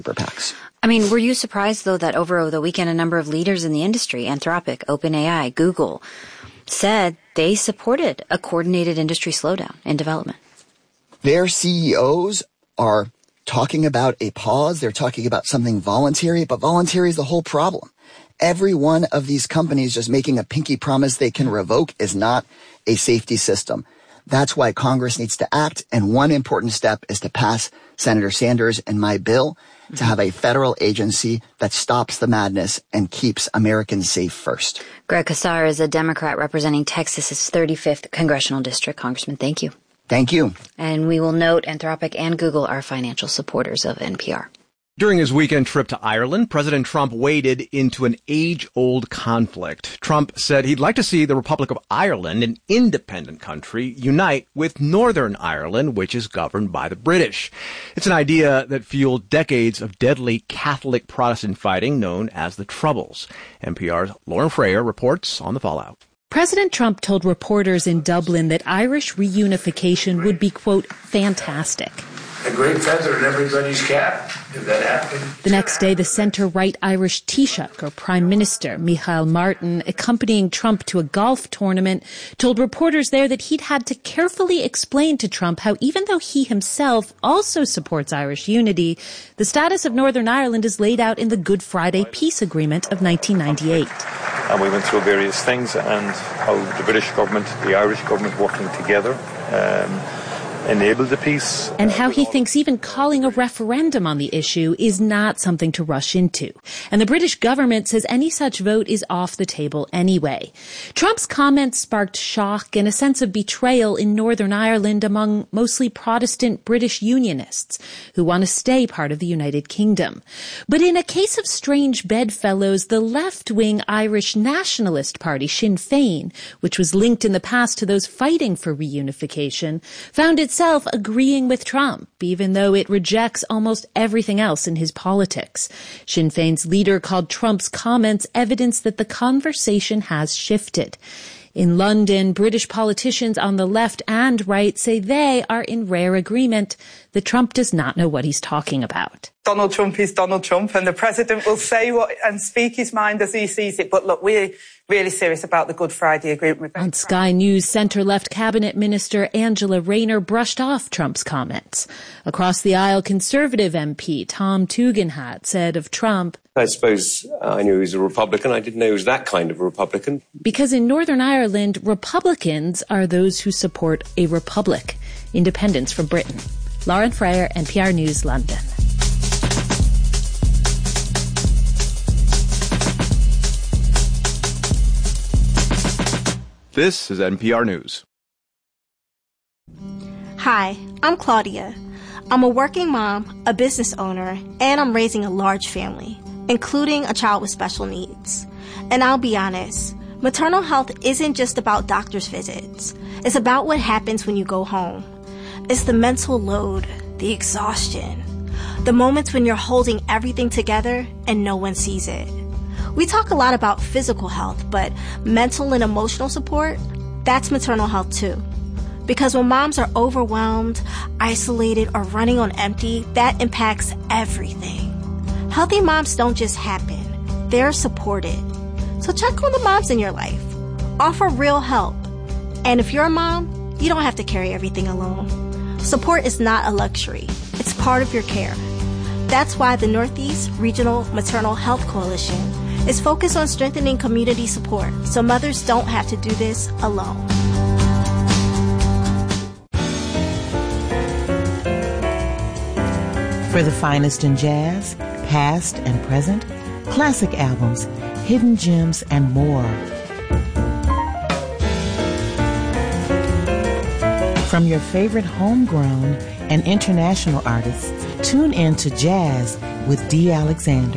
PACs. I mean, were you surprised, though, that over the weekend a number of leaders in the industry, Anthropic, OpenAI, Google, said they supported a coordinated industry slowdown in development? Their CEOs are talking about a pause. They're talking about something voluntary, but voluntary is the whole problem. Every one of these companies just making a pinky promise they can revoke is not a safety system. That's why Congress needs to act. And one important step is to pass Senator Sanders and my bill to have a federal agency that stops the madness and keeps Americans safe first. Greg Casar is a Democrat representing Texas's 35th congressional district. Congressman, thank you. Thank you. And we will note Anthropic and Google are financial supporters of NPR. During his weekend trip to Ireland, President Trump waded into an age-old conflict. Trump said he'd like to see the Republic of Ireland, an independent country, unite with Northern Ireland, which is governed by the British. It's an idea that fueled decades of deadly Catholic Protestant fighting known as the Troubles. NPR's Lauren Frayer reports on the fallout. President Trump told reporters in Dublin that Irish reunification would be, quote, fantastic. A great feather in everybody's cap, if that happened. The next day, the centre-right Irish Taoiseach, or Prime Minister, Micheál Martin, accompanying Trump to a golf tournament, told reporters there that he'd had to carefully explain to Trump how even though he himself also supports Irish unity, the status of Northern Ireland is laid out in the Good Friday Peace Agreement of 1998. And we went through various things and how the British government, the Irish government working together, enabled the peace. And how he thinks even calling a referendum on the issue is not something to rush into. And the British government says any such vote is off the table anyway. Trump's comments sparked shock and a sense of betrayal in Northern Ireland among mostly Protestant British Unionists who want to stay part of the United Kingdom. But in a case of strange bedfellows, the left-wing Irish nationalist party, Sinn Féin, which was linked in the past to those fighting for reunification, found itself agreeing with Trump, even though it rejects almost everything else in his politics. Sinn Féin's leader called Trump's comments evidence that the conversation has shifted. In London, British politicians on the left and right say they are in rare agreement that Trump does not know what he's talking about. Donald Trump is Donald Trump, and the president will say what and speak his mind as he sees it. But look, we're really serious about the Good Friday Agreement. On Sky News, centre-left cabinet minister Angela Rayner brushed off Trump's comments. Across the aisle, Conservative MP Tom Tugendhat said of Trump, I suppose I knew he was a Republican. I didn't know he was that kind of a Republican. Because in Northern Ireland, Republicans are those who support a republic, independence from Britain. Lauren Frayer, NPR News, London. This is NPR News. Hi, I'm Claudia. I'm a working mom, a business owner, and I'm raising a large family, including a child with special needs. And I'll be honest, maternal health isn't just about doctor's visits. It's about what happens when you go home. It's the mental load, the exhaustion, the moments when you're holding everything together and no one sees it. We talk a lot about physical health, but mental and emotional support, that's maternal health too. Because when moms are overwhelmed, isolated, or running on empty, that impacts everything. Healthy moms don't just happen. They're supported. So check on the moms in your life. Offer real help. And if you're a mom, you don't have to carry everything alone. Support is not a luxury. It's part of your care. That's why the Northeast Regional Maternal Health Coalition is focused on strengthening community support so mothers don't have to do this alone. For the finest in jazz, past and present, classic albums, hidden gems, and more. From your favorite homegrown and international artists, tune in to Jazz with Dee Alexander.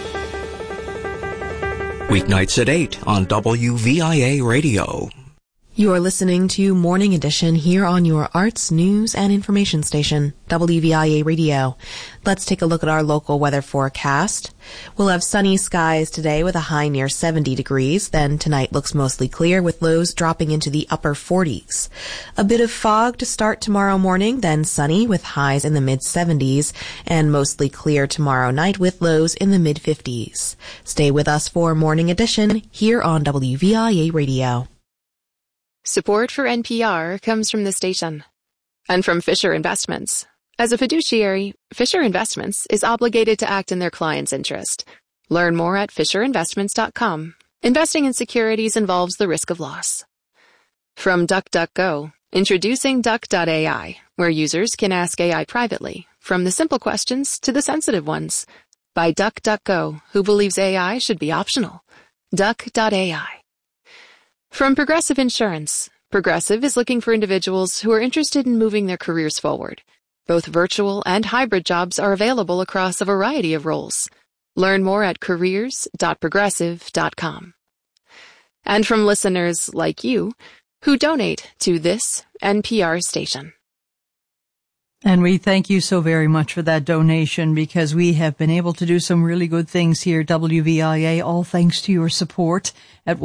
Weeknights at 8 on WVIA Radio. You are listening to Morning Edition here on your arts, news, and information station, WVIA Radio. Let's take a look at our local weather forecast. We'll have sunny skies today with a high near 70 degrees. Then tonight looks mostly clear with lows dropping into the upper 40s. A bit of fog to start tomorrow morning, then sunny with highs in the mid-70s, and mostly clear tomorrow night with lows in the mid-50s. Stay with us for Morning Edition here on WVIA Radio. Support for NPR comes from the station and from Fisher Investments. As a fiduciary, Fisher Investments is obligated to act in their client's interest. Learn more at FisherInvestments.com. Investing in securities involves the risk of loss. From DuckDuckGo, introducing Duck.ai, where users can ask AI privately, from the simple questions to the sensitive ones. By DuckDuckGo, who believes AI should be optional. Duck.ai. From Progressive Insurance, Progressive is looking for individuals who are interested in moving their careers forward. Both virtual and hybrid jobs are available across a variety of roles. Learn more at careers.progressive.com. And from listeners like you who donate to this NPR station. And we thank you so very much for that donation, because we have been able to do some really good things here at WVIA, all thanks to your support at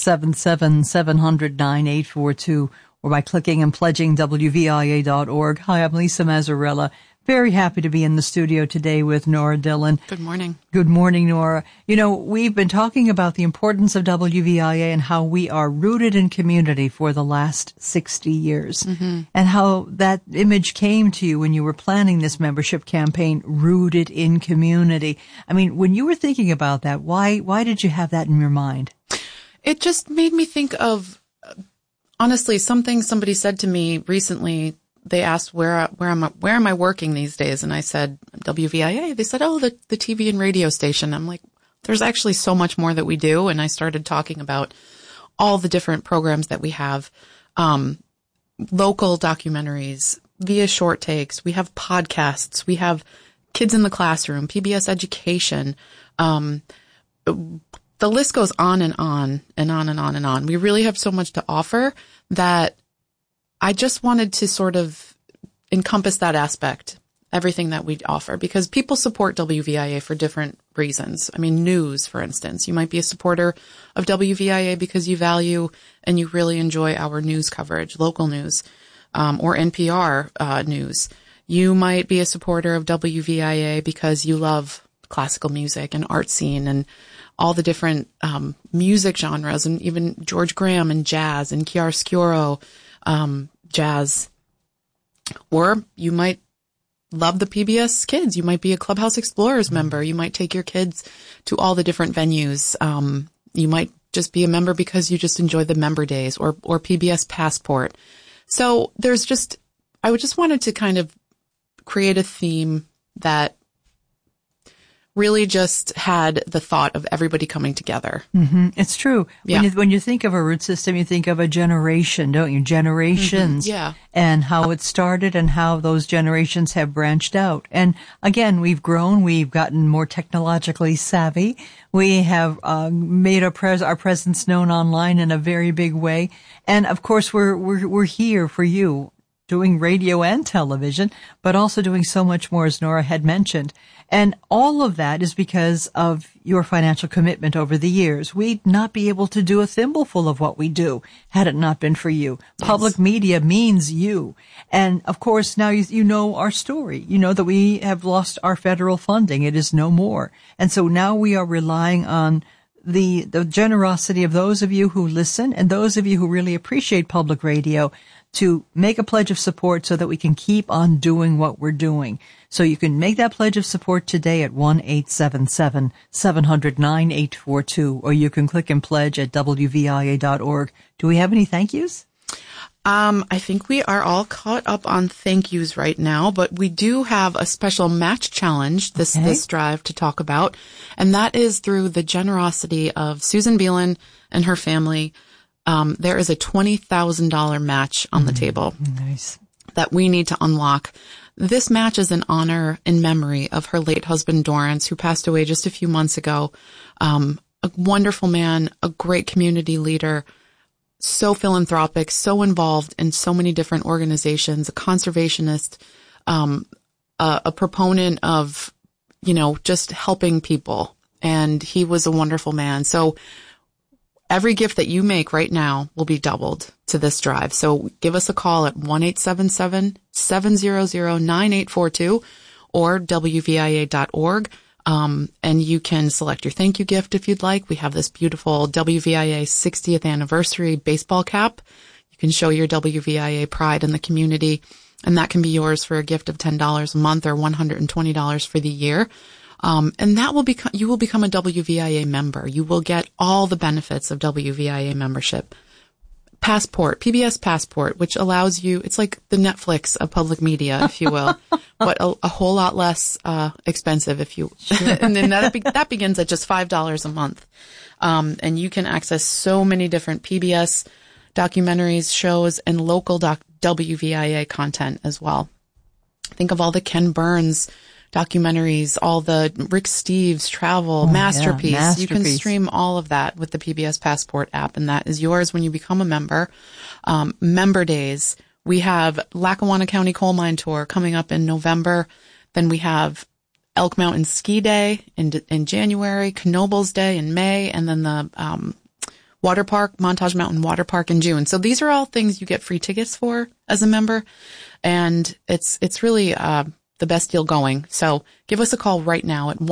1-877-700-9842 or by clicking and pledging WVIA.org. Hi, I'm Lisa Mazzarella. Very happy to be in the studio today with Nora Dillon. Good morning. Good morning, Nora. You know, we've been talking about the importance of WVIA and how we are rooted in community for the last 60 years, and how that image came to you when you were planning this membership campaign, rooted in community. I mean, when you were thinking about that, why did you have that in your mind? It just made me think of, honestly, something somebody said to me recently. They asked, where am I working these days? And I said, WVIA. They said, oh, the TV and radio station. I'm like, there's actually so much more that we do. And I started talking about all the different programs that we have, local documentaries, via short takes. We have podcasts. We have Kids in the Classroom, PBS Education. The list goes on and on and on and on and on. We really have so much to offer that I just wanted to sort of encompass that aspect, everything that we offer, because people support WVIA for different reasons. I mean, news, for instance. You might be a supporter of WVIA because you value and you really enjoy our news coverage, local news, or NPR news. You might be a supporter of WVIA because you love classical music and art scene and all the different music genres, and even George Graham and jazz and chiaroscuro, jazz. Or you might love the PBS Kids. You might be a Clubhouse Explorers member. You might take your kids to all the different venues. You might just be a member because you just enjoy the member days, or PBS Passport. So I just wanted to kind of create a theme that really just had the thought of everybody coming together. It's true. Yeah. When you think of a root system, you think of a generation, don't you? Generations. Yeah. And how it started and how those generations have branched out. And again, we've grown. We've gotten more technologically savvy. We have made our presence known online in a very big way. And of course, we're here for you, doing radio and television, but also doing so much more, as Nora had mentioned. And all of that is because of your financial commitment over the years. We'd not be able to do a thimbleful of what we do had it not been for you. Yes. Public media means you. And of course, now you know our story. You know that we have lost our federal funding. It is no more. And so now we are relying on the generosity of those of you who listen and those of you who really appreciate public radio to make a pledge of support so that we can keep on doing what we're doing. So you can make that pledge of support today at 1-877-700-9842, or you can click and pledge at WVIA.org. Do we have any thank yous? I think we are all caught up on thank yous right now, but we do have a special match challenge this drive to talk about, and that is through the generosity of Susan Beelan and her family. There is a $20,000 match on the table. Nice. That we need to unlock. This match is in honor and memory of her late husband, Dorrance, who passed away just a few months ago. A wonderful man, a great community leader, so philanthropic, so involved in so many different organizations, a conservationist, a proponent of, just helping people. And he was a wonderful man. So every gift that you make right now will be doubled to this drive. So give us a call at 1-877-700-9842 or WVIA.org. And you can select your thank you gift if you'd like. We have this beautiful WVIA 60th anniversary baseball cap. You can show your WVIA pride in the community, and that can be yours for a gift of $10 a month or $120 for the year. And that will you will become a WVIA member. You will get all the benefits of WVIA membership. Passport, PBS Passport, which allows you, it's like the Netflix of public media, if you will, but a whole lot less expensive if you, sure. And then that begins at just $5 a month. And you can access so many different PBS documentaries, shows, and local WVIA content as well. Think of all the Ken Burns documentaries, all the Rick Steves travel, Masterpiece. Masterpiece. You can stream all of that with the PBS Passport app, and that is yours when you become a member. Member days. We have Lackawanna County Coal Mine Tour coming up in November. Then we have Elk Mountain Ski Day in January, Knoebels Day in May, and then the water park, Montage Mountain Water Park in June. So these are all things you get free tickets for as a member, and it's really the best deal going. So give us a call right now at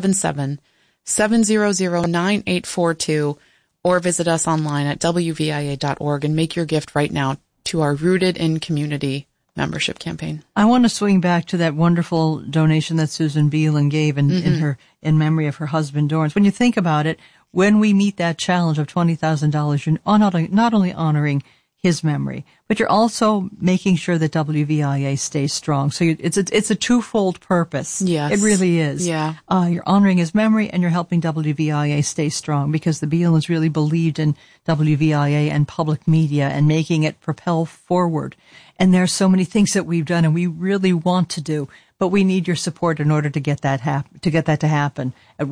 1-877-700-9842 or visit us online at WVIA.org and make your gift right now to our Rooted in Community membership campaign. I want to swing back to that wonderful donation that Susan Beelan gave in memory of her husband, Dorrance. When you think about it, when we meet that challenge of $20,000, you're not only honoring his memory, but you're also making sure that WVIA stays strong. So it's a twofold purpose. Yes. It really is. Yeah. You're honoring his memory and you're helping WVIA stay strong because the Beelans really believed in WVIA and public media and making it propel forward. And there's so many things that we've done and we really want to do, but we need your support in order to get that to happen at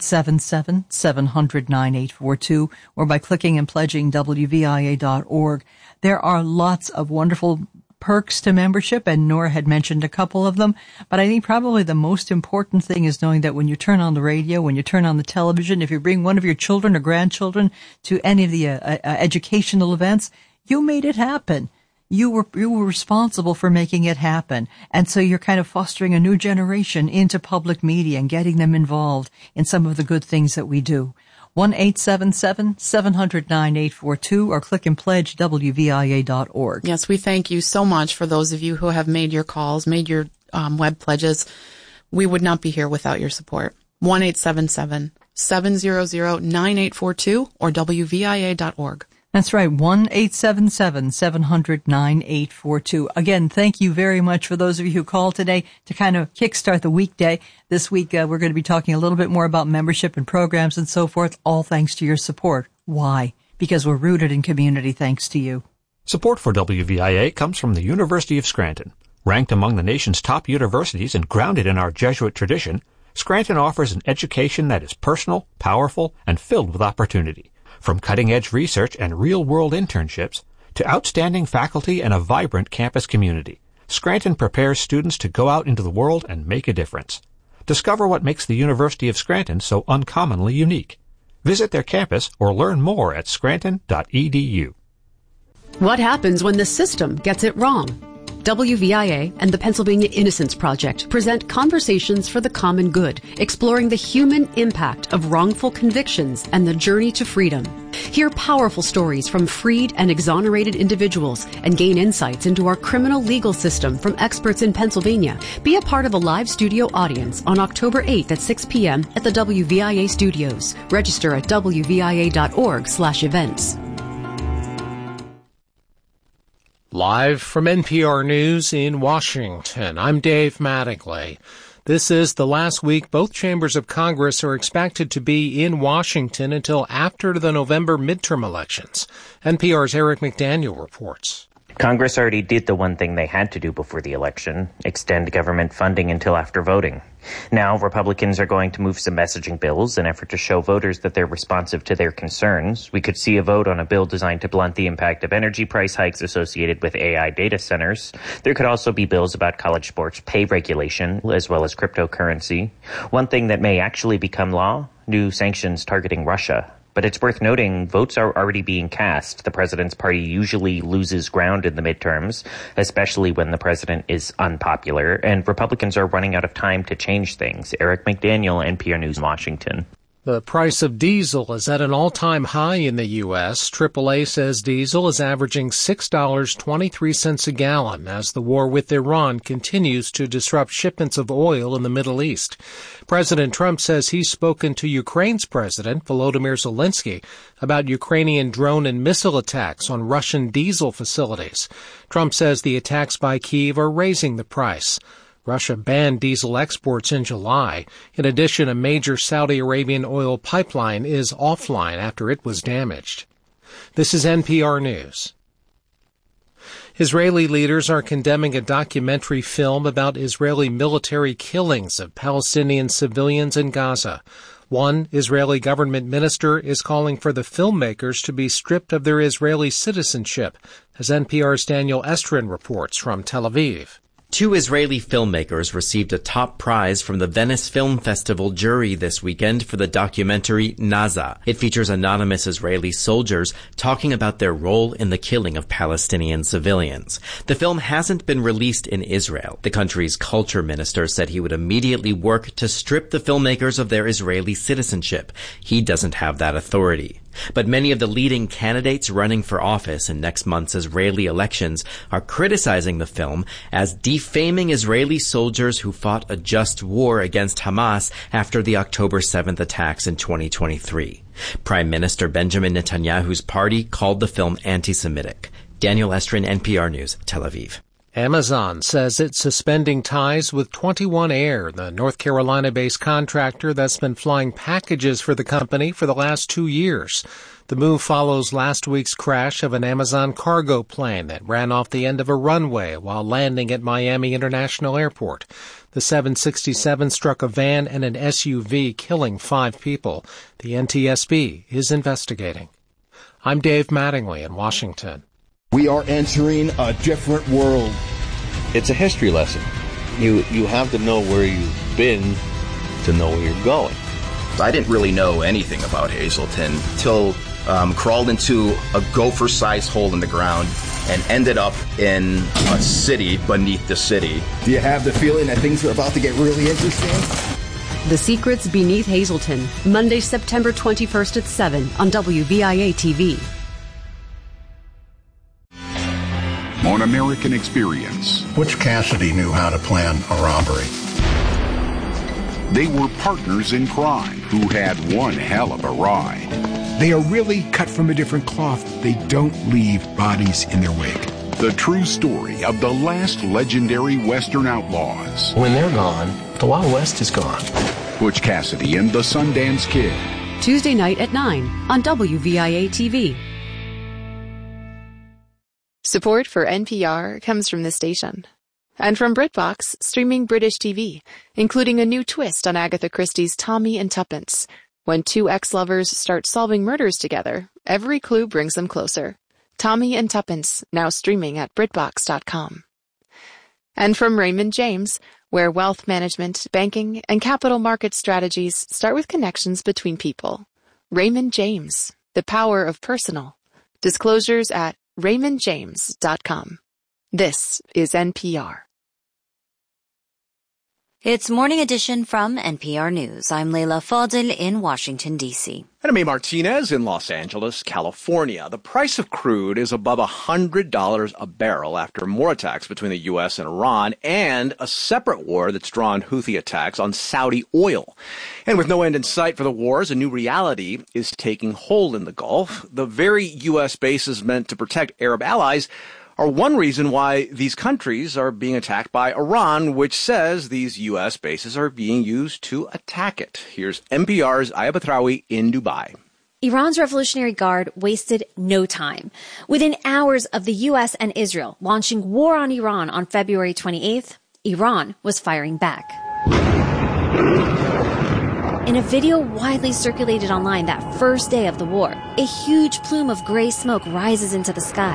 1-877-700-9842 or by clicking and pledging WVIA.org. There are lots of wonderful perks to membership, and Nora had mentioned a couple of them, but I think probably the most important thing is knowing that when you turn on the radio, when you turn on the television, if you bring one of your children or grandchildren to any of the educational events, you made it happen. You were responsible for making it happen. And so you're kind of fostering a new generation into public media and getting them involved in some of the good things that we do. 1-877-700-9842 or click and pledge WVIA.org. Yes, we thank you so much for those of you who have made your calls, made your web pledges. We would not be here without your support. 1-877-700-9842 or WVIA.org. That's right, 1-877-700-9842. Again, thank you very much for those of you who called today to kind of kickstart the weekday. This week, we're going to be talking a little bit more about membership and programs and so forth, all thanks to your support. Why? Because we're rooted in community thanks to you. Support for WVIA comes from the University of Scranton. Ranked among the nation's top universities and grounded in our Jesuit tradition, Scranton offers an education that is personal, powerful, and filled with opportunity. From cutting-edge research and real-world internships to outstanding faculty and a vibrant campus community, Scranton prepares students to go out into the world and make a difference. Discover what makes the University of Scranton so uncommonly unique. Visit their campus or learn more at scranton.edu. What happens when the system gets it wrong? WVIA and the Pennsylvania Innocence Project present Conversations for the Common Good, exploring the human impact of wrongful convictions and the journey to freedom. Hear powerful stories from freed and exonerated individuals and gain insights into our criminal legal system from experts in Pennsylvania. Be a part of a live studio audience on October 8th at 6 p.m. at the WVIA studios. Register at WVIA.org/events. Live from NPR News in Washington, I'm Dave Mattingly. This is the last week both chambers of Congress are expected to be in Washington until after the November midterm elections. NPR's Eric McDaniel reports. Congress already did the one thing they had to do before the election, extend government funding until after voting. Now, Republicans are going to move some messaging bills in an effort to show voters that they're responsive to their concerns. We could see a vote on a bill designed to blunt the impact of energy price hikes associated with AI data centers. There could also be bills about college sports pay regulation, as well as cryptocurrency. One thing that may actually become law, new sanctions targeting Russia. But it's worth noting, votes are already being cast. The president's party usually loses ground in the midterms, especially when the president is unpopular, and Republicans are running out of time to change things. Eric McDaniel, NPR News, Washington. The price of diesel is at an all-time high in the U.S. AAA says diesel is averaging $6.23 a gallon as the war with Iran continues to disrupt shipments of oil in the Middle East. President Trump says he's spoken to Ukraine's president, Volodymyr Zelensky, about Ukrainian drone and missile attacks on Russian diesel facilities. Trump says the attacks by Kyiv are raising the price. Russia banned diesel exports in July. In addition, a major Saudi Arabian oil pipeline is offline after it was damaged. This is NPR News. Israeli leaders are condemning a documentary film about Israeli military killings of Palestinian civilians in Gaza. One Israeli government minister is calling for the filmmakers to be stripped of their Israeli citizenship, as NPR's Daniel Estrin reports from Tel Aviv. 2 Israeli filmmakers received a top prize from the Venice Film Festival jury this weekend for the documentary Naza. It features anonymous Israeli soldiers talking about their role in the killing of Palestinian civilians. The film hasn't been released in Israel. The country's culture minister said he would immediately work to strip the filmmakers of their Israeli citizenship. He doesn't have that authority. But many of the leading candidates running for office in next month's Israeli elections are criticizing the film as defaming Israeli soldiers who fought a just war against Hamas after the October 7th attacks in 2023. Prime Minister Benjamin Netanyahu's party called the film anti-Semitic. Daniel Estrin, NPR News, Tel Aviv. Amazon says it's suspending ties with 21 Air, the North Carolina-based contractor that's been flying packages for the company for the last 2 years. The move follows last week's crash of an Amazon cargo plane that ran off the end of a runway while landing at Miami International Airport. The 767 struck a van and an SUV, killing 5 people. The NTSB is investigating. I'm Dave Mattingly in Washington. We are entering a different world. It's a history lesson. You have to know where you've been to know where you're going. I didn't really know anything about Hazleton till crawled into a gopher-sized hole in the ground and ended up in a city beneath the city. Do you have the feeling that things are about to get really interesting? The Secrets Beneath Hazleton, Monday, September 21st at 7 on WVIA TV. On American Experience. Butch Cassidy knew how to plan a robbery. They were partners in crime who had one hell of a ride. They are really cut from a different cloth. They don't leave bodies in their wake. The true story of the last legendary Western outlaws. When they're gone, the Wild West is gone. Butch Cassidy and the Sundance Kid. Tuesday night at 9 on WVIA TV. Support for NPR comes from this station. And from BritBox, streaming British TV, including a new twist on Agatha Christie's Tommy and Tuppence. When 2 ex-lovers start solving murders together, every clue brings them closer. Tommy and Tuppence, now streaming at BritBox.com. And from Raymond James, where wealth management, banking, and capital market strategies start with connections between people. Raymond James, the power of personal. Disclosures at RaymondJames.com. This is NPR. It's Morning Edition from NPR News. I'm Leila Fadel in Washington, D.C. And I'm A. Martinez in Los Angeles, California. The price of crude is above $100 a barrel after more attacks between the U.S. and Iran and a separate war that's drawn Houthi attacks on Saudi oil. And with no end in sight for the wars, a new reality is taking hold in the Gulf. The very U.S. bases meant to protect Arab allies are one reason why these countries are being attacked by Iran, which says these U.S. bases are being used to attack it. Here's NPR's Aya Batrawi in Dubai. Iran's Revolutionary Guard wasted no time. Within hours of the U.S. and Israel launching war on Iran on February 28th, Iran was firing back. In a video widely circulated online that first day of the war, a huge plume of gray smoke rises into the sky.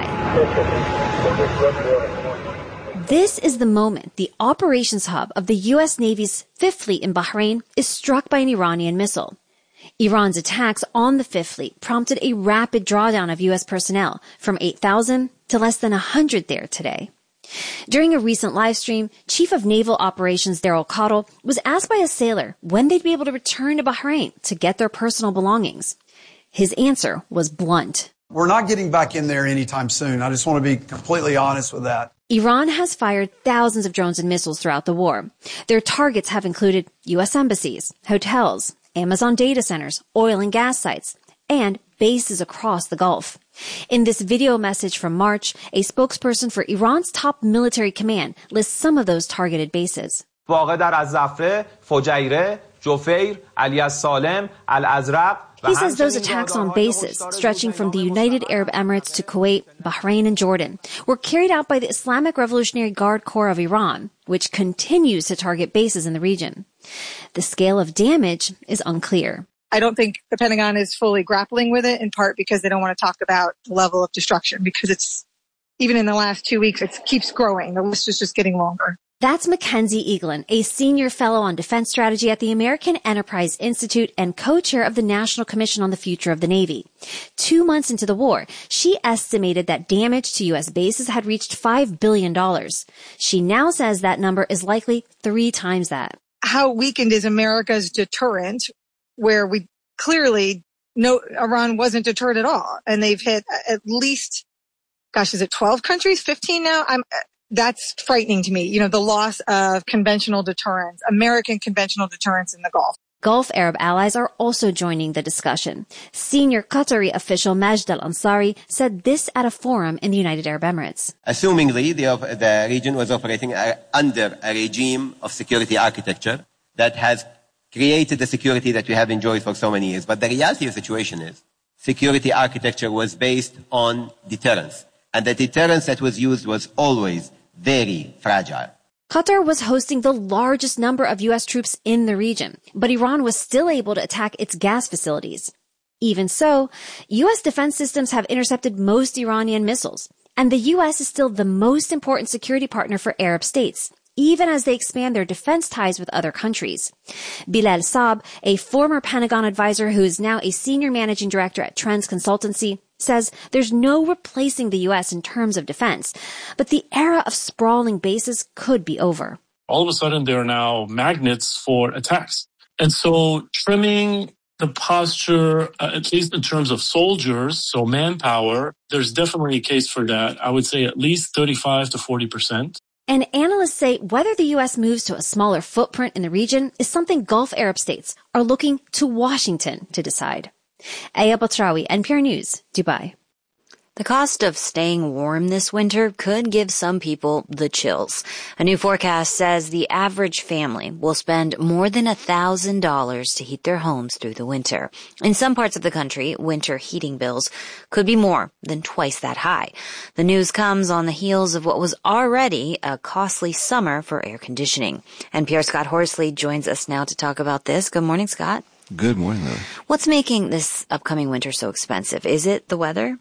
This is the moment the operations hub of the U.S. Navy's Fifth Fleet in Bahrain is struck by an Iranian missile. Iran's attacks on the Fifth Fleet prompted a rapid drawdown of U.S. personnel from 8,000 to less than 100 there today. During a recent live stream, Chief of Naval Operations Daryl Cottle was asked by a sailor when they'd be able to return to Bahrain to get their personal belongings. His answer was blunt. We're not getting back in there anytime soon. I just want to be completely honest with that. Iran has fired thousands of drones and missiles throughout the war. Their targets have included U.S. embassies, hotels, Amazon data centers, oil and gas sites, and bases across the Gulf. In this video message from March, a spokesperson for Iran's top military command lists some of those targeted bases. He says those attacks on bases, stretching from the United Arab Emirates to Kuwait, Bahrain, and Jordan, were carried out by the Islamic Revolutionary Guard Corps of Iran, which continues to target bases in the region. The scale of damage is unclear. I don't think the Pentagon is fully grappling with it, in part because they don't want to talk about the level of destruction, because it's, even in the last 2 weeks, it keeps growing. The list is just getting longer. That's Mackenzie Eaglin, a senior fellow on defense strategy at the American Enterprise Institute and co-chair of the National Commission on the Future of the Navy. 2 months into the war, she estimated that damage to U.S. bases had reached $5 billion. She now says that number is likely 3 times that. How weakened is America's deterrent, where we clearly know Iran wasn't deterred at all. And they've hit at least, is it 12 countries, 15 now? That's frightening to me. You know, the loss of conventional deterrence, American conventional deterrence in the Gulf. Gulf Arab allies are also joining the discussion. Senior Qatari official Majd al-Ansari said this at a forum in the United Arab Emirates. Assumingly, the region was operating under a regime of security architecture that has created the security that we have enjoyed for so many years. But the reality of the situation is security architecture was based on deterrence. And the deterrence that was used was always very fragile. Qatar was hosting the largest number of U.S. troops in the region, but Iran was still able to attack its gas facilities. Even so, U.S. defense systems have intercepted most Iranian missiles, and the U.S. is still the most important security partner for Arab states, even as they expand their defense ties with other countries. Bilal Saab, a former Pentagon advisor who is now a senior managing director at Trends Consultancy, says there's no replacing the U.S. in terms of defense, but the era of sprawling bases could be over. All of a sudden, there are now magnets for attacks. And so trimming the posture, at least in terms of soldiers, so manpower, there's definitely a case for that. I would say at least 35 to 40%. And analysts say whether the U.S. moves to a smaller footprint in the region is something Gulf Arab states are looking to Washington to decide. Aya Batrawi, NPR News, Dubai. The cost of staying warm this winter could give some people the chills. A new forecast says the average family will spend more than $1,000 to heat their homes through the winter. In some parts of the country, winter heating bills could be more than twice that high. The news comes on the heels of what was already a costly summer for air conditioning. NPR's Scott Horsley joins us now to talk about this. Good morning, Scott. Good morning, Lily. What's making this upcoming winter so expensive? Is it the weather?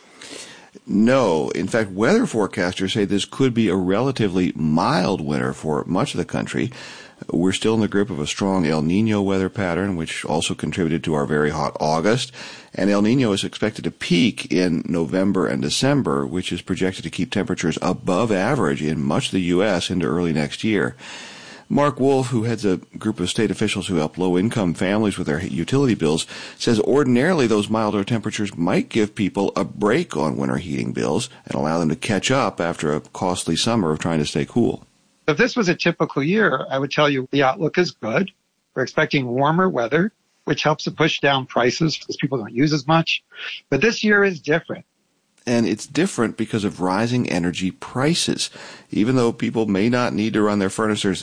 No. In fact, weather forecasters say this could be a relatively mild winter for much of the country. We're still in the grip of a strong El Niño weather pattern, which also contributed to our very hot August. And El Niño is expected to peak in November and December, which is projected to keep temperatures above average in much of the U.S. into early next year. Mark Wolf, who heads a group of state officials who help low-income families with their utility bills, says ordinarily those milder temperatures might give people a break on winter heating bills and allow them to catch up after a costly summer of trying to stay cool. If this was a typical year, I would tell you the outlook is good. We're expecting warmer weather, which helps to push down prices because people don't use as much. But this year is different. And it's different because of rising energy prices. Even though people may not need to run their furnaces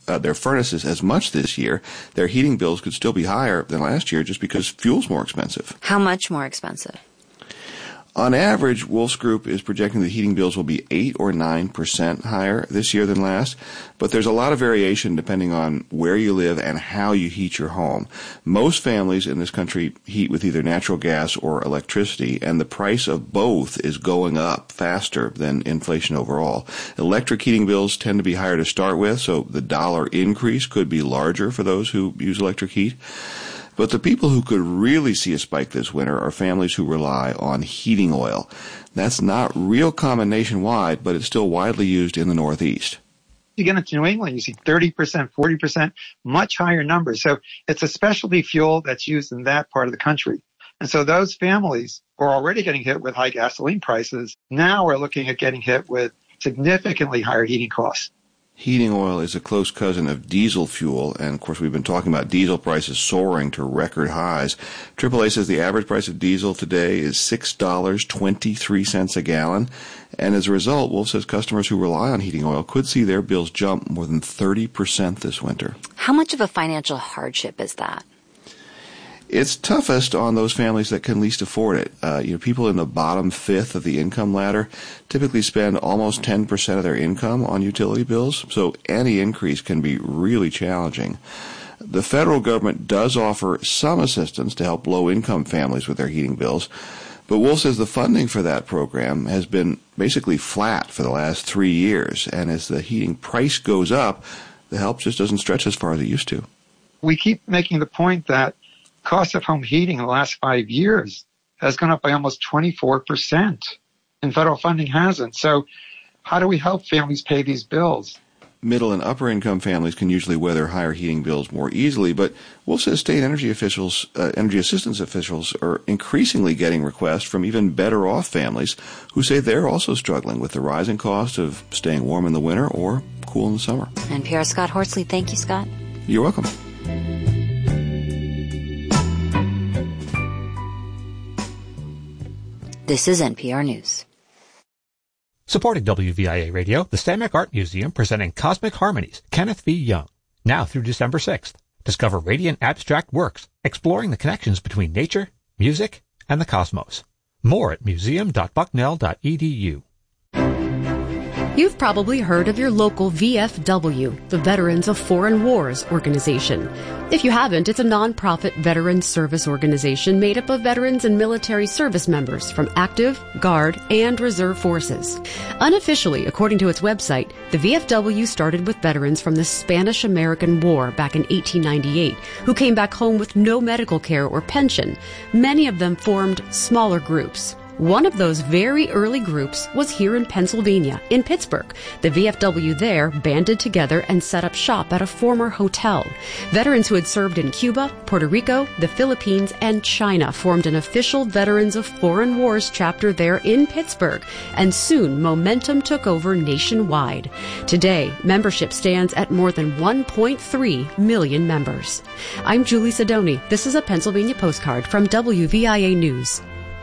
as much this year, their heating bills could still be higher than last year just because fuel's more expensive. How much more expensive? On average, Wolf's Group is projecting the heating bills will be 8 or 9% higher this year than last, but there's a lot of variation depending on where you live and how you heat your home. Most families in this country heat with either natural gas or electricity, and the price of both is going up faster than inflation overall. Electric heating bills tend to be higher to start with, so the dollar increase could be larger for those who use electric heat. But the people who could really see a spike this winter are families who rely on heating oil. That's not real common nationwide, but it's still widely used in the Northeast. You get into New England, you see 30%, 40%, much higher numbers. So it's a specialty fuel that's used in that part of the country. And so those families who are already getting hit with high gasoline prices now are looking at getting hit with significantly higher heating costs. Heating oil is a close cousin of diesel fuel, and of course we've been talking about diesel prices soaring to record highs. AAA says the average price of diesel today is $6.23 a gallon, and as a result, Wolf says customers who rely on heating oil could see their bills jump more than 30% this winter. How much of a financial hardship is that? It's toughest on those families that can least afford it. People in the bottom fifth of the income ladder typically spend almost 10% of their income on utility bills, so any increase can be really challenging. The federal government does offer some assistance to help low-income families with their heating bills, but Wolf says the funding for that program has been basically flat for the last 3 years, and as the heating price goes up, the help just doesn't stretch as far as it used to. We keep making the point that cost of home heating in the last 5 years has gone up by almost 24%, and federal funding hasn't. So how do we help families pay these bills? Middle and upper income families can usually weather higher heating bills more easily, but Wolf says state energy assistance officials are increasingly getting requests from even better off families who say they're also struggling with the rising cost of staying warm in the winter or cool in the summer. NPR's Scott Horsley. Thank you, Scott. You're welcome. This is NPR News. Supporting WVIA Radio, the Stanwyck Art Museum presenting Cosmic Harmonies, Kenneth V. Young. Now through December 6th. Discover radiant abstract works, exploring the connections between nature, music, and the cosmos. More at museum.bucknell.edu. You've probably heard of your local VFW, the Veterans of Foreign Wars organization. If you haven't, it's a nonprofit veterans service organization made up of veterans and military service members from active, Guard, and Reserve forces. Unofficially, according to its website, the VFW started with veterans from the Spanish-American War back in 1898 who came back home with no medical care or pension. Many of them formed smaller groups. One of those very early groups was here in Pennsylvania, in Pittsburgh. The VFW there banded together and set up shop at a former hotel. Veterans who had served in Cuba, Puerto Rico, the Philippines, and China formed an official Veterans of Foreign Wars chapter there in Pittsburgh, and soon momentum took over nationwide. Today, membership stands at more than 1.3 million members. I'm Julie Sidoni. This is a Pennsylvania postcard from WVIA News.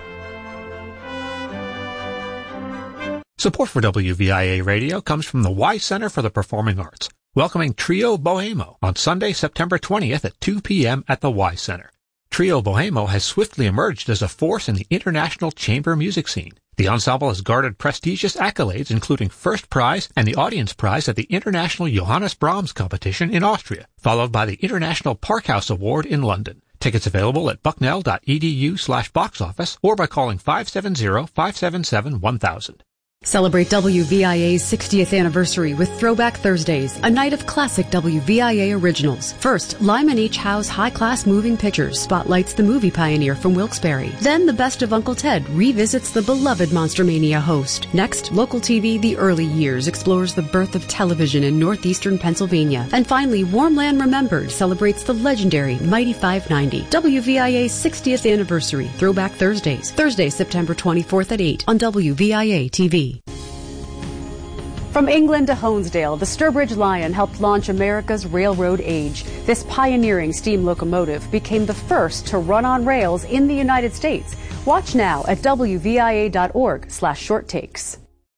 Support for WVIA Radio comes from the Y Center for the Performing Arts, welcoming Trio Bohemo on Sunday, September 20th at 2 p.m. at the Y Center. Trio Bohemo has swiftly emerged as a force in the international chamber music scene. The ensemble has garnered prestigious accolades, including first prize and the audience prize at the International Johannes Brahms competition in Austria, followed by the International Parkhouse Award in London. Tickets available at bucknell.edu/box office or by calling 570-577-1000. Celebrate WVIA's 60th anniversary with Throwback Thursdays, a night of classic WVIA originals. First, Lyman H. Howe's high-class moving pictures spotlights the movie pioneer from Wilkes-Barre. Then, The Best of Uncle Ted revisits the beloved Monster Mania host. Next, local TV The Early Years explores the birth of television in northeastern Pennsylvania. And finally, Warmland Remembered celebrates the legendary Mighty 590. WVIA's 60th anniversary, Throwback Thursdays, Thursday, September 24th at 8 on WVIA TV. From England to Honesdale, the Sturbridge Lion helped launch America's railroad age. This pioneering steam locomotive became the first to run on rails in the United States. Watch now at wvia.org/short takes.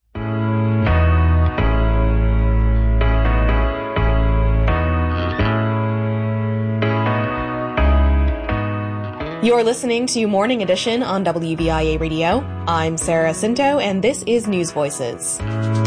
You're listening to Morning Edition on WVIA Radio. I'm Sarah Cinto, and this is News Voices.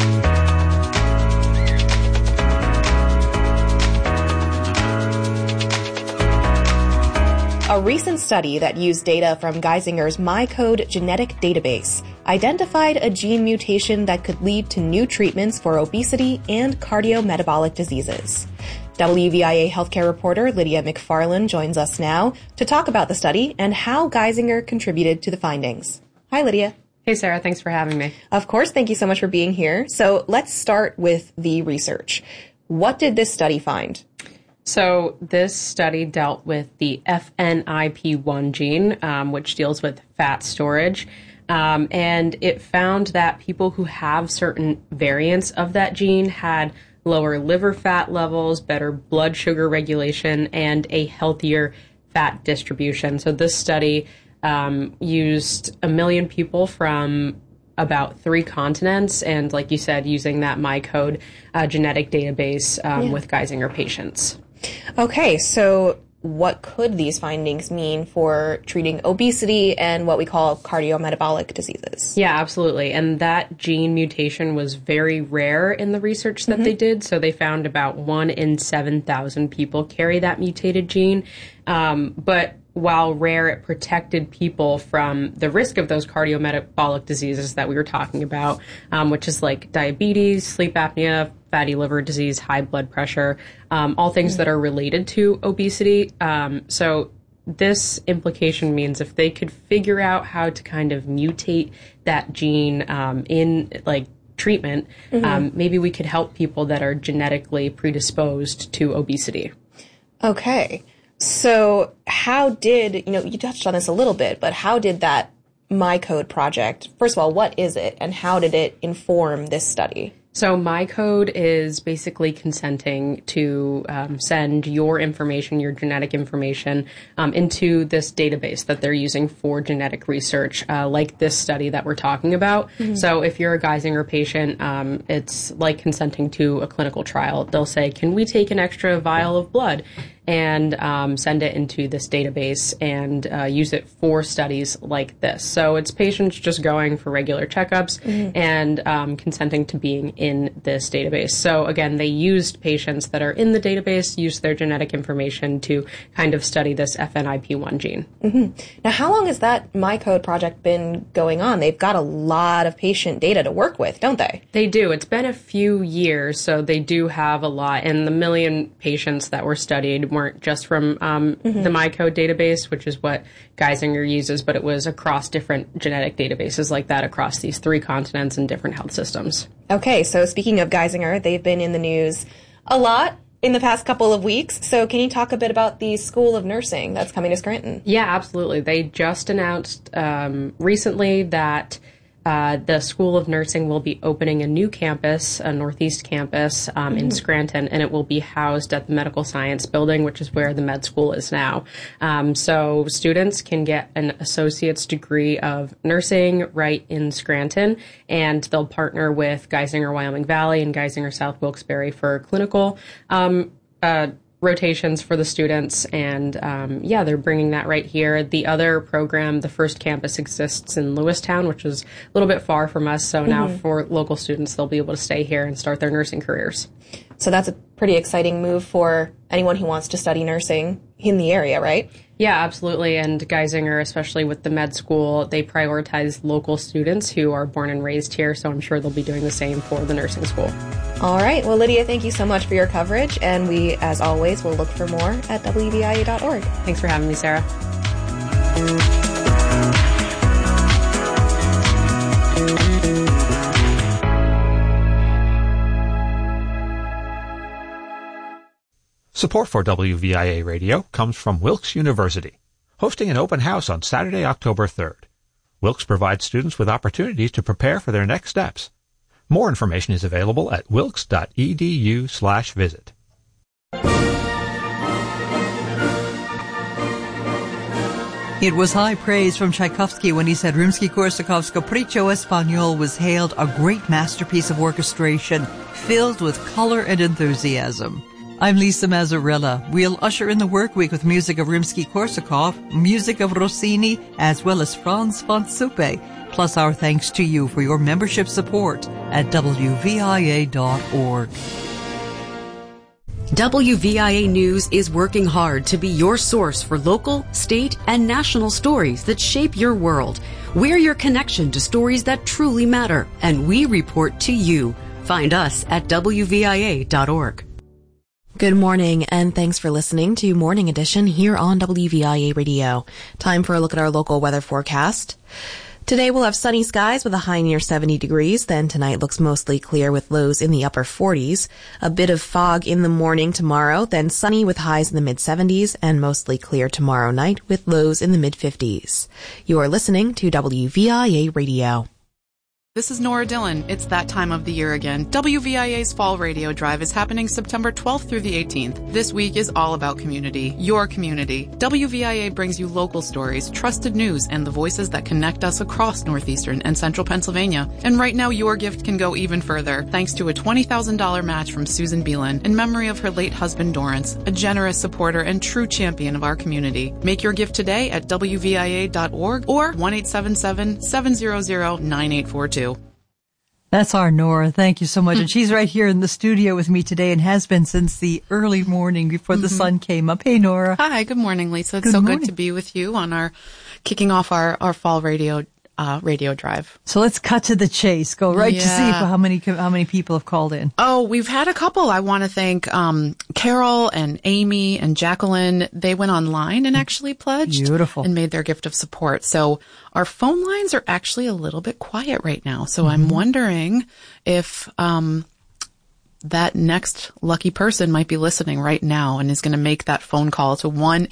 A recent study that used data from Geisinger's MyCode genetic database identified a gene mutation that could lead to new treatments for obesity and cardiometabolic diseases. WVIA healthcare reporter Lydia McFarland joins us now to talk about the study and how Geisinger contributed to the findings. Hi, Lydia. Hey, Sarah. Thanks for having me. Of course. Thank you so much for being here. So let's start with the research. What did this study find? So this study dealt with the FNIP1 gene, which deals with fat storage. And it found that people who have certain variants of that gene had lower liver fat levels, better blood sugar regulation, and a healthier fat distribution. So this study used 1 million people from about 3 continents, and like you said, using that MyCode genetic database with Geisinger patients. Okay, so what could these findings mean for treating obesity and what we call cardiometabolic diseases? Yeah, absolutely. And that gene mutation was very rare in the research that they did. So they found about 1 in 7,000 people carry that mutated gene. But while rare, it protected people from the risk of those cardiometabolic diseases that we were talking about, which is like diabetes, sleep apnea, fatty liver disease, high blood pressure, all things that are related to obesity. So this implication means if they could figure out how to kind of mutate that gene in like treatment, maybe we could help people that are genetically predisposed to obesity. Okay. So how did, you touched on this a little bit, but how did that MyCode project, first of all, what is it and how did it inform this study? So MyCode is basically consenting to send your information, your genetic information, into this database that they're using for genetic research, like this study that we're talking about. So if you're a Geisinger patient, it's like consenting to a clinical trial. They'll say, can we take an extra vial of blood and send it into this database and use it for studies like this. So it's patients just going for regular checkups and consenting to being in this database. So again, they used patients that are in the database, used their genetic information to kind of study this FNIP1 gene. Now, how long has that MyCode project been going on? They've got a lot of patient data to work with, don't they? They do. It's been a few years, so they do have a lot. And the 1 million patients that were studied weren't just from the MyCode database, which is what Geisinger uses, but it was across different genetic databases like that across these 3 continents and different health systems. Okay, so speaking of Geisinger, they've been in the news a lot in the past couple of weeks. So can you talk a bit about the School of Nursing that's coming to Scranton? Yeah, absolutely. They just announced recently that the School of Nursing will be opening a new campus, a Northeast campus in Scranton, and it will be housed at the Medical Science Building, which is where the med school is now. So students can get an associate's degree of nursing right in Scranton, and they'll partner with Geisinger Wyoming Valley and Geisinger South Wilkes-Barre for clinical rotations for the students, and they're bringing that right here. The other program, the first campus, exists in Lewistown, which is a little bit far from us, so now for local students, they'll be able to stay here and start their nursing careers. So that's a pretty exciting move for anyone who wants to study nursing in the area, right? Yeah, absolutely. And Geisinger, especially with the med school, they prioritize local students who are born and raised here, so I'm sure they'll be doing the same for the nursing school. All right. Well, Lydia, thank you so much for your coverage, and we, as always, will look for more at WVIA.org. Thanks for having me, Sarah. Support for WVIA Radio comes from Wilkes University, hosting an open house on Saturday, October 3rd. Wilkes provides students with opportunities to prepare for their next steps. More information is available at wilkes.edu/visit. It was high praise from Tchaikovsky when he said Rimsky-Korsakov's Capriccio Espagnol was hailed a great masterpiece of orchestration filled with color and enthusiasm. I'm Lisa Mazzarella. We'll usher in the work week with music of Rimsky-Korsakov, music of Rossini, as well as Franz von Suppe. Plus our thanks to you for your membership support at WVIA.org. WVIA News is working hard to be your source for local, state, and national stories that shape your world. We're your connection to stories that truly matter, and we report to you. Find us at WVIA.org. Good morning, and thanks for listening to Morning Edition here on WVIA Radio. Time for a look at our local weather forecast. Today we'll have sunny skies with a high near 70 degrees. Then tonight looks mostly clear with lows in the upper 40s. A bit of fog in the morning tomorrow, then sunny with highs in the mid-70s and mostly clear tomorrow night with lows in the mid-50s. You are listening to WVIA Radio. This is Nora Dillon. It's that time of the year again. WVIA's Fall Radio Drive is happening September 12th through the 18th. This week is all about community, your community. WVIA brings you local stories, trusted news, and the voices that connect us across northeastern and central Pennsylvania. And right now, your gift can go even further, thanks to a $20,000 match from Susan Beelan in memory of her late husband, Dorrance, a generous supporter and true champion of our community. Make your gift today at WVIA.org or 1-877-700-9842. That's our Nora. Thank you so much. And she's right here in the studio with me today and has been since the early morning before the sun came up. Hey, Nora. Hi. Good morning, Lisa. It's so good to be with you on kicking off our fall radio drive. So let's cut to the chase. Go right to see how many people have called in. Oh, we've had a couple. I want to thank Carol and Amy and Jacqueline. They went online and actually pledged. Beautiful. And made their gift of support. So our phone lines are actually a little bit quiet right now. So I'm wondering if that next lucky person might be listening right now and is going to make that phone call to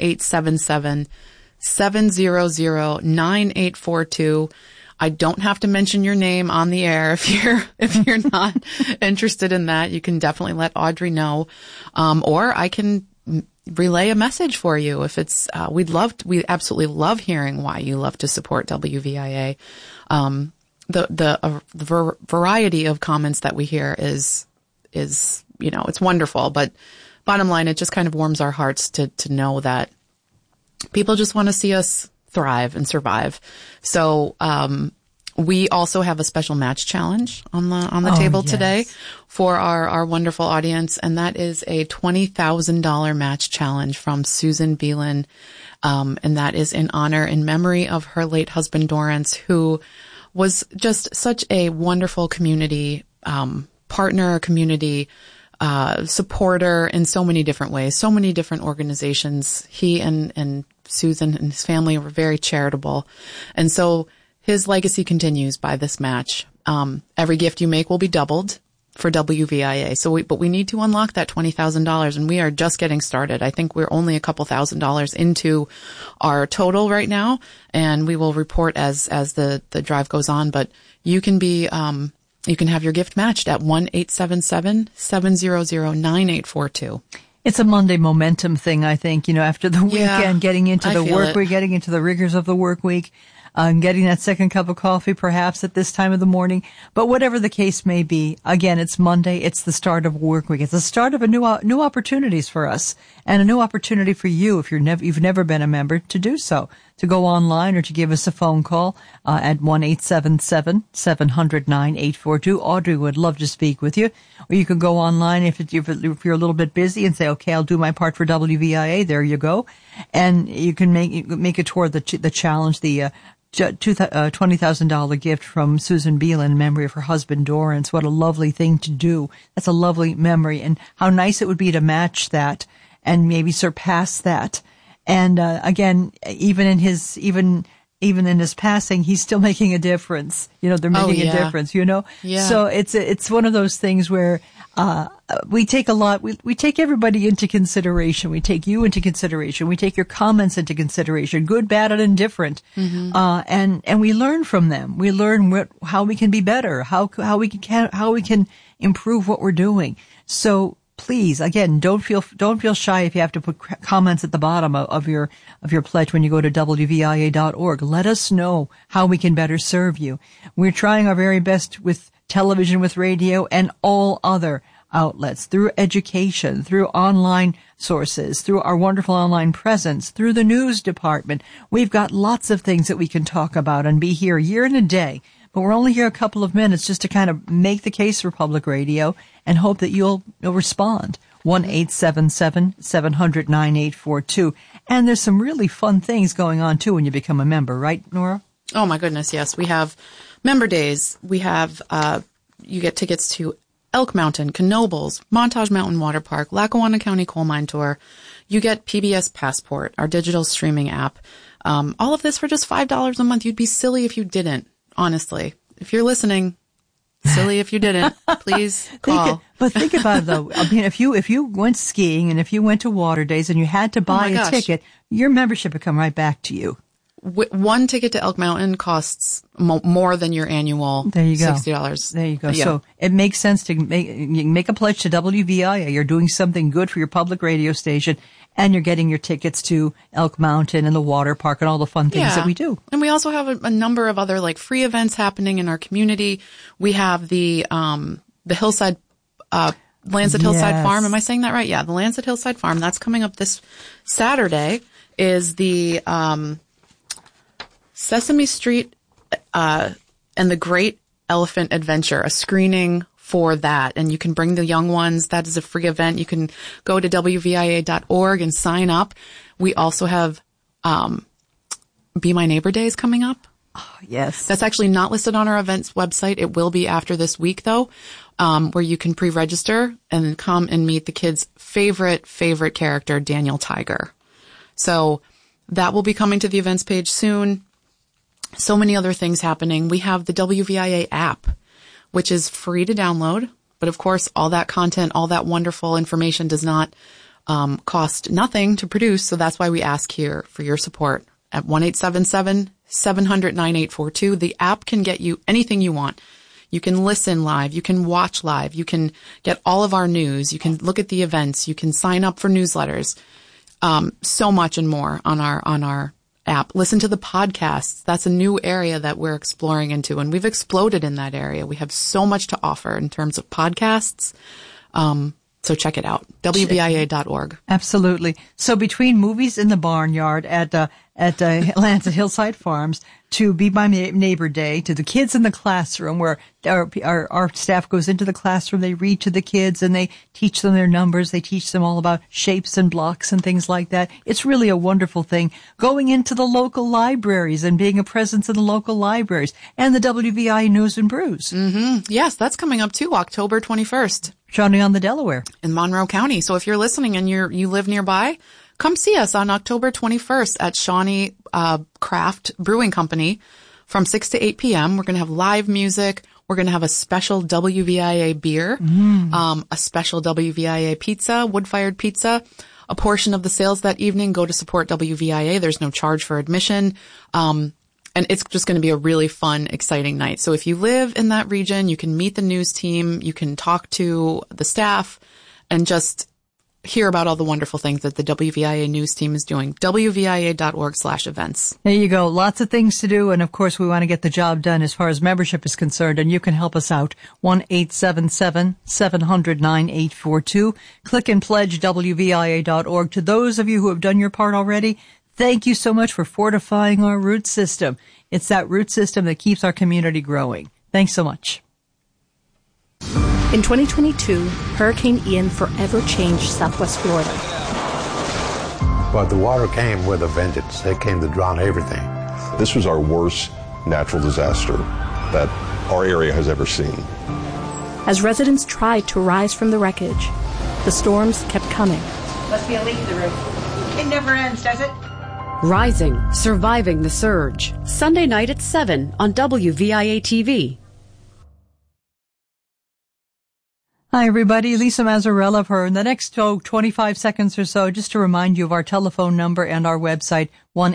1-877-700-9842. I don't have to mention your name on the air if you're not interested in that. You can definitely let Audrey know, or I can relay a message for you if it's. We absolutely love hearing why you love to support WVIA. The variety of comments that we hear is it's wonderful. But bottom line, it just kind of warms our hearts to know that people just want to see us thrive and survive. So, we also have a special match challenge on the table today for our wonderful audience. And that is a $20,000 match challenge from Susan Beelan. And that is in memory of her late husband, Dorrance, who was just such a wonderful community, partner, community, supporter in so many different ways, so many different organizations. He and Susan and his family were very charitable. And so his legacy continues by this match. Every gift you make will be doubled for WVIA. But we need to unlock that $20,000 and we are just getting started. I think we're only a couple $1,000s into our total right now, and we will report as the drive goes on. But you can be, you can have your gift matched at 1-877-700-9842. It's a Monday momentum thing, I think, after the weekend, getting into the work week, getting into the rigors of the work week, getting that second cup of coffee perhaps at this time of the morning. But whatever the case may be, again, it's Monday. It's the start of work week. It's the start of new opportunities for us and a new opportunity for you if you've never been a member to do so, to go online or to give us a phone call at 1-877-700-9842. Audrey would love to speak with you. Or you can go online if you're a little bit busy and say, okay, I'll do my part for WVIA. There you go. And you can make it toward the challenge, the $20,000 gift from Susan Beelan in memory of her husband, Dorrance. What a lovely thing to do. That's a lovely memory. And how nice it would be to match that and maybe surpass that. And again, even even in his passing, he's still making a difference. They're making a difference, Yeah. So it's one of those things where, we take we take everybody into consideration. We take you into consideration. We take your comments into consideration, good, bad, and indifferent. Mm-hmm. And we learn from them. We learn how we can be better, how we can improve what we're doing. So, please, again, don't feel shy if you have to put comments at the bottom of your pledge when you go to WVIA.org. Let us know how we can better serve you. We're trying our very best with television, with radio, and all other outlets, through education, through online sources, through our wonderful online presence, through the news department. We've got lots of things that we can talk about and be here year and a day. But we're only here a couple of minutes just to kind of make the case for public radio and hope that you'll respond. 1-877-700-9842. And there's some really fun things going on, too, when you become a member, right, Nora? Oh, my goodness, yes. We have member days. We have, you get tickets to Elk Mountain, Knoebels, Montage Mountain Water Park, Lackawanna County Coal Mine Tour. You get PBS Passport, our digital streaming app. All of this for just $5 a month. You'd be silly if you didn't. Honestly, if you're listening, silly if you didn't, please call. But think about it though. I mean, if you went skiing and if you went to water days and you had to buy a ticket, your membership would come right back to you. One ticket to Elk Mountain costs more than your annual $60. There you go. Yeah. So it makes sense to make a pledge to WVIA. You're doing something good for your public radio station, and you're getting your tickets to Elk Mountain and the water park and all the fun things that we do. And we also have a number of other free events happening in our community. We have the Hillside, Lancet Hillside Farm. Am I saying that right? Yeah, the Lancet Hillside Farm. That's coming up this Saturday. Is the Sesame Street and the Great Elephant Adventure, a screening for that. And you can bring the young ones. That is a free event. You can go to WVIA.org and sign up. We also have Be My Neighbor Days coming up. Oh, yes. That's actually not listed on our events website. It will be after this week, though, where you can pre-register and come and meet the kids' favorite character, Daniel Tiger. So that will be coming to the events page soon. So many other things happening. We have the WVIA app, which is free to download. But of course, all that content, all that wonderful information does not cost nothing to produce. So that's why we ask here for your support at 1-877-700-9842. The app can get you anything you want. You can listen live. You can watch live. You can get all of our news. You can look at the events. You can sign up for newsletters. So much and more on our app. Listen to the podcasts. That's a new area that we're exploring into, and we've exploded in that area. We have so much to offer in terms of podcasts. So check it out. WVIA.org. Absolutely. So between Movies in the Barnyard at Lancet Hillside Farms, to Be My Neighbor Day, to the Kids in the Classroom, where our staff goes into the classroom, they read to the kids and they teach them their numbers, they teach them all about shapes and blocks and things like that. It's really a wonderful thing. Going into the local libraries and being a presence in the local libraries, and the WVI News and Brews. Mm-hmm. Yes, that's coming up too, October 21st. Shawnee on the Delaware. In Monroe County. So if you're listening and you live nearby, come see us on October 21st at Shawnee Craft Brewing Company from 6 to 8 p.m. We're going to have live music. We're going to have a special WVIA beer, a special WVIA pizza, wood-fired pizza. A portion of the sales that evening go to support WVIA. There's no charge for admission. And it's just going to be a really fun, exciting night. So if you live in that region, you can meet the news team, you can talk to the staff, and just hear about all the wonderful things that the WVIA news team is doing. WVIA.org/events. There you go. Lots of things to do. And of course, we want to get the job done as far as membership is concerned. And you can help us out. 1-877-700-9842. Click and pledge WVIA.org. To those of you who have done your part already, thank you so much for fortifying our root system. It's that root system that keeps our community growing. Thanks so much. In 2022, Hurricane Ian forever changed Southwest Florida. But the water came with a vengeance. It came to drown everything. This was our worst natural disaster that our area has ever seen. As residents tried to rise from the wreckage, the storms kept coming. Must be a leak in the roof. It never ends, does it? Rising, Surviving the Surge. Sunday night at 7 on WVIA TV. Hi, everybody. Lisa Mazzarella for in the next 25 seconds or so, just to remind you of our telephone number and our website,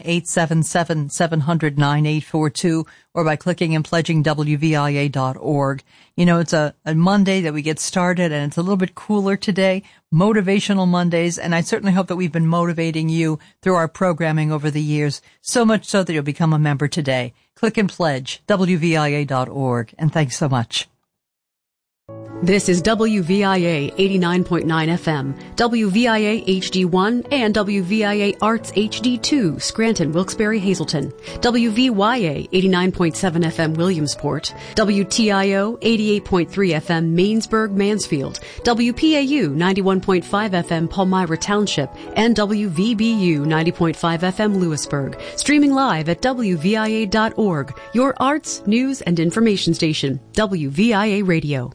1-877-700-9842, or by clicking and pledging WVIA.org. You know, it's a Monday that we get started, and it's a little bit cooler today, Motivational Mondays, and I certainly hope that we've been motivating you through our programming over the years, so much so that you'll become a member today. Click and pledge, WVIA.org, and thanks so much. This is WVIA 89.9 FM, WVIA HD1, and WVIA Arts HD2, Scranton, Wilkes-Barre, Hazleton, WVYA 89.7 FM, Williamsport, WTIO 88.3 FM, Mainsburg, Mansfield, WPAU 91.5 FM, Palmyra Township, and WVBU 90.5 FM, Lewisburg. Streaming live at WVIA.org, your arts, news, and information station, WVIA Radio.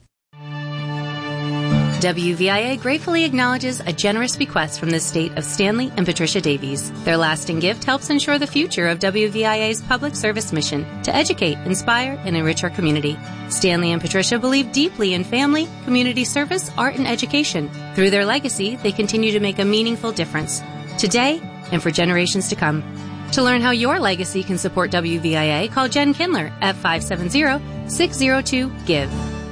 WVIA gratefully acknowledges a generous bequest from the state of Stanley and Patricia Davies. Their lasting gift helps ensure the future of WVIA's public service mission to educate, inspire, and enrich our community. Stanley and Patricia believe deeply in family, community service, art, and education. Through their legacy, they continue to make a meaningful difference, today and for generations to come. To learn how your legacy can support WVIA, call Jen Kindler at 570-602-GIVE.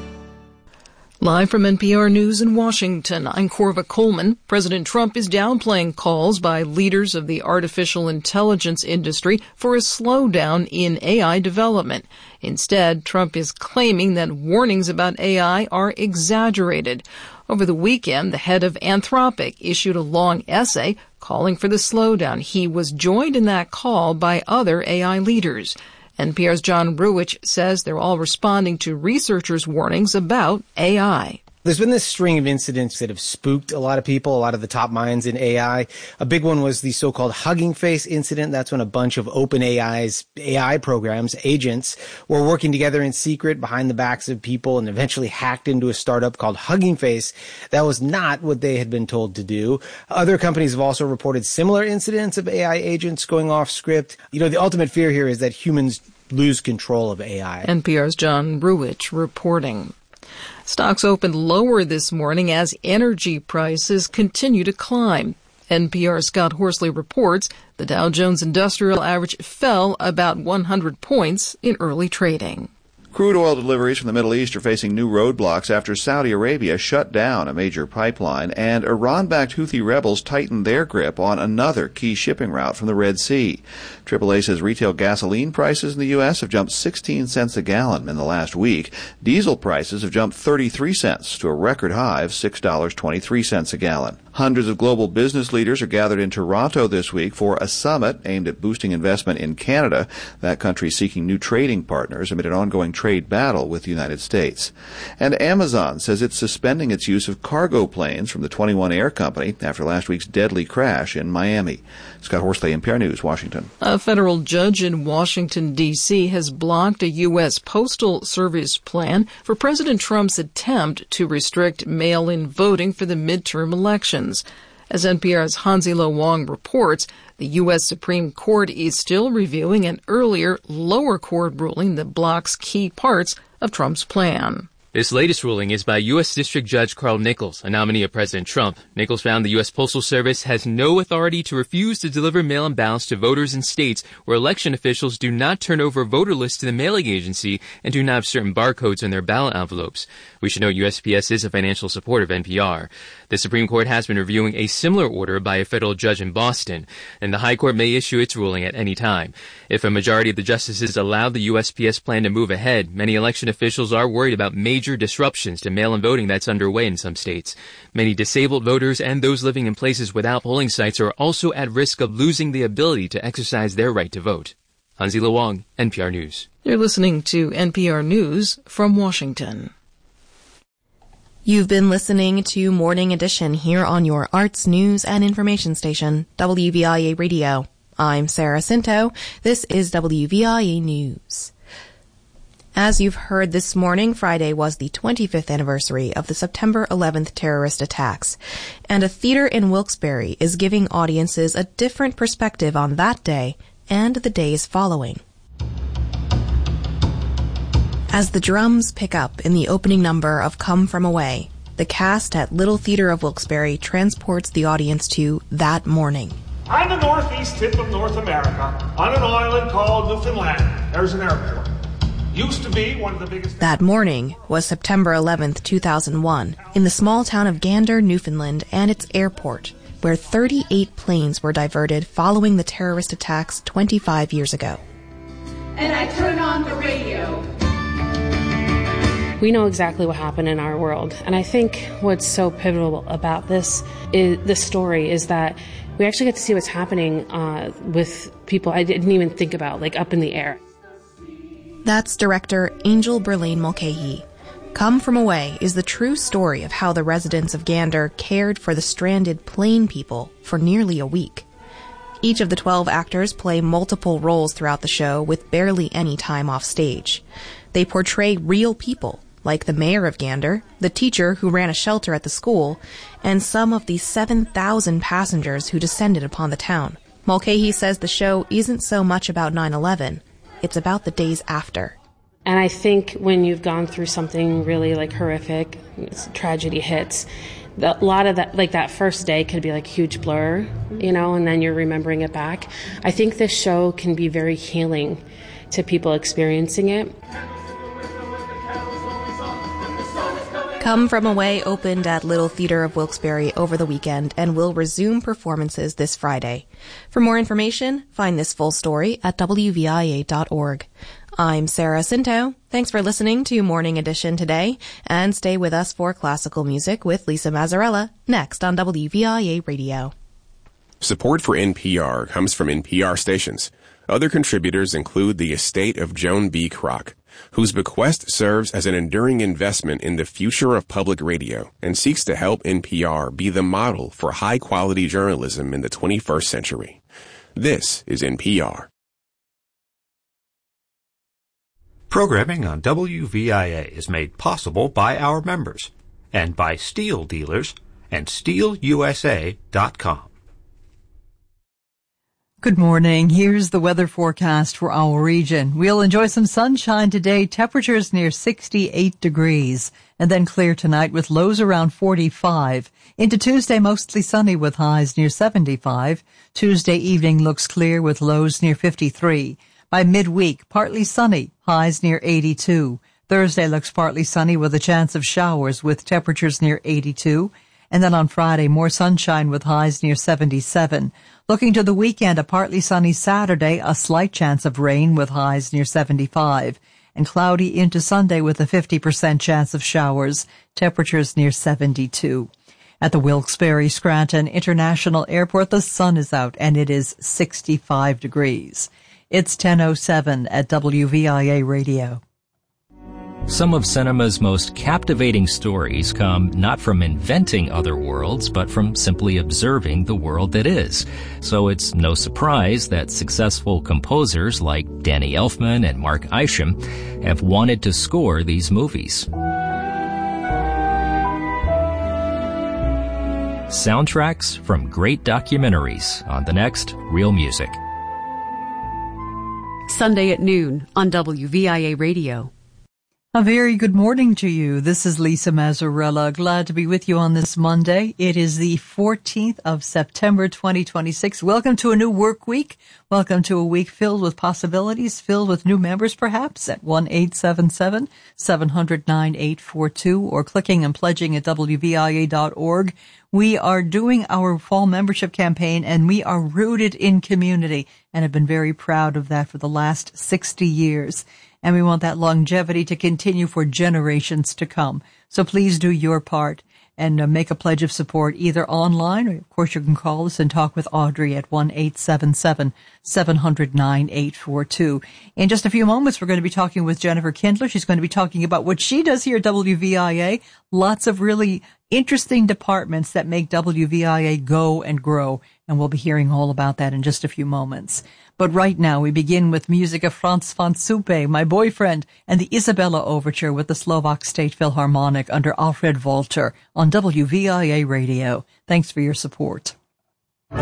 Live from NPR News in Washington, I'm Corva Coleman. President Trump is downplaying calls by leaders of the artificial intelligence industry for a slowdown in AI development. Instead, Trump is claiming that warnings about AI are exaggerated. Over the weekend, the head of Anthropic issued a long essay calling for the slowdown. He was joined in that call by other AI leaders. NPR's John Ruwitch says they're all responding to researchers' warnings about AI. There's been this string of incidents that have spooked a lot of people, a lot of the top minds in AI. A big one was the so-called Hugging Face incident. That's when a bunch of OpenAI's AI programs, agents, were working together in secret behind the backs of people and eventually hacked into a startup called Hugging Face. That was not what they had been told to do. Other companies have also reported similar incidents of AI agents going off script. You know, the ultimate fear here is that humans lose control of AI. NPR's John Ruwitch reporting. Stocks opened lower this morning as energy prices continue to climb. NPR's Scott Horsley reports the Dow Jones Industrial Average fell about 100 points in early trading. Crude oil deliveries from the Middle East are facing new roadblocks after Saudi Arabia shut down a major pipeline and Iran-backed Houthi rebels tightened their grip on another key shipping route from the Red Sea. AAA says retail gasoline prices in the U.S. have jumped 16 cents a gallon in the last week. Diesel prices have jumped 33 cents to a record high of $6.23 a gallon. Hundreds of global business leaders are gathered in Toronto this week for a summit aimed at boosting investment in Canada. That country is seeking new trading partners amid an ongoing trade battle with the United States. And Amazon says it's suspending its use of cargo planes from the 21 Air Company after last week's deadly crash in Miami. Scott Horsley, NPR News, Washington. A federal judge in Washington, D.C. has blocked a U.S. Postal Service plan for President Trump's attempt to restrict mail-in voting for the midterm elections. As NPR's Hanzilo Wong reports, the U.S. Supreme Court is still reviewing an earlier lower court ruling that blocks key parts of Trump's plan. This latest ruling is by U.S. District Judge Carl Nichols, a nominee of President Trump. Nichols found the U.S. Postal Service has no authority to refuse to deliver mail-in ballots to voters in states where election officials do not turn over voter lists to the mailing agency and do not have certain barcodes on their ballot envelopes. We should note USPS is a financial supporter of NPR. The Supreme Court has been reviewing a similar order by a federal judge in Boston, and the High Court may issue its ruling at any time. If a majority of the justices allow the USPS plan to move ahead, many election officials are worried about major disruptions to mail-in voting that's underway in some states. Many disabled voters and those living in places without polling sites are also at risk of losing the ability to exercise their right to vote. Hanzilo Wong, NPR News. You're listening to NPR News from Washington. You've been listening to Morning Edition here on your arts, news, and information station, WVIA Radio. I'm Sarah Cinto. This is WVIA News. As you've heard this morning, Friday was the 25th anniversary of the September 11th terrorist attacks, and a theater in Wilkes-Barre is giving audiences a different perspective on that day and the days following. As the drums pick up in the opening number of Come From Away, the cast at Little Theater of Wilkes-Barre transports the audience to that morning. On the northeast tip of North America, on an island called Newfoundland, there's an airport. Used to be one of the biggest... That morning was September 11th, 2001, in the small town of Gander, Newfoundland, and its airport, where 38 planes were diverted following the terrorist attacks 25 years ago. And I turn on the radio. We know exactly what happened in our world, and I think what's so pivotal about this story is that we actually get to see what's happening with people I didn't even think about, like up in the air. That's director Angel Berlane Mulcahy. Come From Away is the true story of how the residents of Gander cared for the stranded plane people for nearly a week. Each of the 12 actors play multiple roles throughout the show with barely any time off stage. They portray real people, like the mayor of Gander, the teacher who ran a shelter at the school, and some of the 7,000 passengers who descended upon the town. Mulcahy says the show isn't so much about 9/11. It's about the days after. And I think when you've gone through something really like horrific, tragedy hits, a lot of that, like that first day could be like a huge blur, and then you're remembering it back. I think this show can be very healing to people experiencing it. Come From Away opened at Little Theater of Wilkes-Barre over the weekend and will resume performances this Friday. For more information, find this full story at wvia.org. I'm Sarah Cinto. Thanks for listening to Morning Edition today, and stay with us for classical music with Lisa Mazzarella next on WVIA Radio. Support for NPR comes from NPR stations. Other contributors include the estate of Joan B. Kroc, whose bequest serves as an enduring investment in the future of public radio and seeks to help NPR be the model for high-quality journalism in the 21st century. This is NPR. Programming on WVIA is made possible by our members and by Steel Dealers and SteelUSA.com. Good morning. Here's the weather forecast for our region. We'll enjoy some sunshine today, temperatures near 68 degrees, and then clear tonight with lows around 45. Into Tuesday, mostly sunny with highs near 75. Tuesday evening looks clear with lows near 53. By midweek, partly sunny, highs near 82. Thursday looks partly sunny with a chance of showers with temperatures near 82. And then on Friday, more sunshine with highs near 77. Looking to the weekend, a partly sunny Saturday, a slight chance of rain with highs near 75. And cloudy into Sunday with a 50% chance of showers, temperatures near 72. At the Wilkes-Barre Scranton International Airport, the sun is out and it is 65 degrees. It's 10:07 at WVIA Radio. Some of cinema's most captivating stories come not from inventing other worlds, but from simply observing the world that is. So it's no surprise that successful composers like Danny Elfman and Mark Isham have wanted to score these movies. Soundtracks from great documentaries on the next Real Music. Sunday at noon on WVIA Radio. A very good morning to you. This is Lisa Mazzarella. Glad to be with you on this Monday. It is the 14th of September, 2026. Welcome to a new work week. Welcome to a week filled with possibilities, filled with new members perhaps at 1-877-700-9842 or clicking and pledging at WVIA.org. We are doing our fall membership campaign and we are rooted in community and have been very proud of that for the last 60 years. And we want that longevity to continue for generations to come. So please do your part and make a pledge of support either online or, of course, you can call us and talk with Audrey at 1-877-700-9842. In just a few moments, we're going to be talking with Jennifer Kindler. She's going to be talking about what she does here at WVIA. Lots of really interesting departments that make WVIA go and grow, and we'll be hearing all about that in just a few moments. But right now, we begin with music of Franz von Suppe, My Boyfriend, and the Isabella Overture with the Slovak State Philharmonic under Alfred Walter on WVIA Radio. Thanks for your support.